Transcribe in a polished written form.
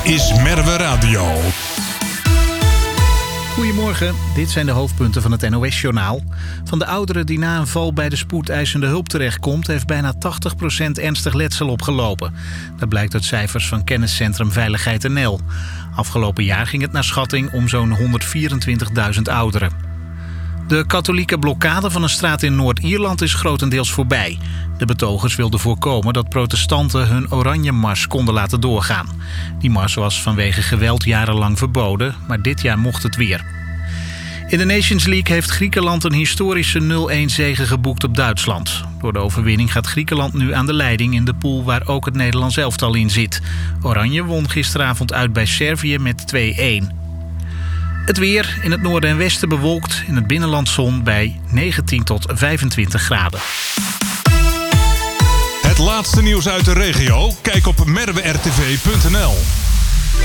is Merwe Radio. Goedemorgen, dit zijn de hoofdpunten van het NOS-journaal. Van de ouderen die na een val bij de spoedeisende hulp terechtkomt, heeft bijna 80% ernstig letsel opgelopen. Dat blijkt uit cijfers van kenniscentrum Veiligheid NL. Afgelopen jaar ging het naar schatting om zo'n 124.000 ouderen. De katholieke blokkade van een straat in Noord-Ierland is grotendeels voorbij. De betogers wilden voorkomen dat protestanten hun Oranje-mars konden laten doorgaan. Die mars was vanwege geweld jarenlang verboden, maar dit jaar mocht het weer. In de Nations League heeft Griekenland een historische 0-1 zege geboekt op Duitsland. Door de overwinning gaat Griekenland nu aan de leiding in de pool waar ook het Nederlands elftal in zit. Oranje won gisteravond uit bij Servië met 2-1. Het weer in het noorden en westen bewolkt, in het binnenland zon bij 19 tot 25 graden. Het laatste nieuws uit de regio? Kijk op merwertv.nl.